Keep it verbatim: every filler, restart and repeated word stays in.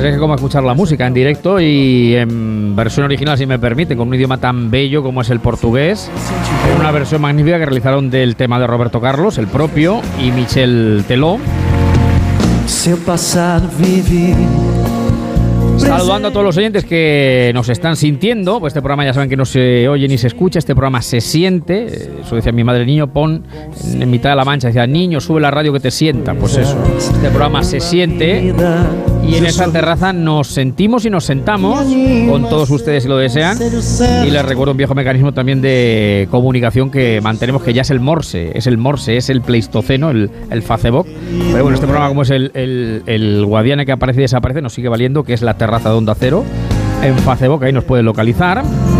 es que como escuchar la música en directo y en versión original, si me permiten, con un idioma tan bello como es el portugués. Una versión magnífica que realizaron del tema de Roberto Carlos, el propio, y Michel Teló. Saludando a todos los oyentes que nos están sintiendo, pues este programa ya saben que no se oye ni se escucha, este programa se siente. Eso decía mi madre, niño, pon en mitad de la Mancha, decía, niño, sube la radio que te sienta. Pues eso, este programa se siente y en esa terraza nos sentimos y nos sentamos con todos ustedes si lo desean. Y les recuerdo un viejo mecanismo también de comunicación que mantenemos, que ya es el Morse, es el Morse, es el Pleistoceno, el, el Facebook. Pero bueno, este programa, como es el, el, el Guadiana que aparece y desaparece, nos sigue valiendo, que es la terraza de Onda Cero en Facebook, ahí nos puede localizar.